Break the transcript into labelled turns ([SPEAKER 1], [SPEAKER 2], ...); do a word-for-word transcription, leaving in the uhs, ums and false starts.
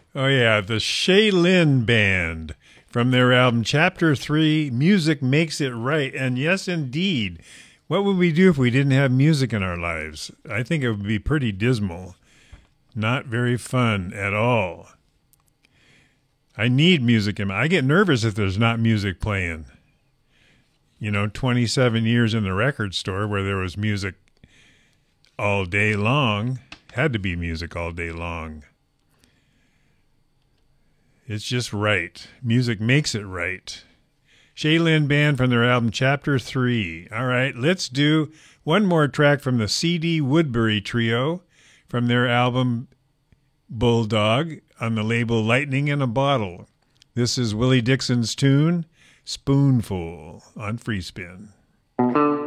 [SPEAKER 1] Oh, yeah, the Shaylin Band from their album Chapter three, Music Makes It Right. And yes, indeed, what would we do if we didn't have music in our lives? I think it would be pretty dismal. Not very fun at all. I need music in my... I get nervous if there's not music playing. You know, twenty-seven years in the record store where there was music all day long. Had to be music all day long. It's just right. Music makes it right. Shaylin Band from their album Chapter three. All right, let's do one more track from the C D Woodbury Trio from their album Bulldog on the label Lightning in a Bottle. This is Willie Dixon's tune, Spoonful, on Free Spin.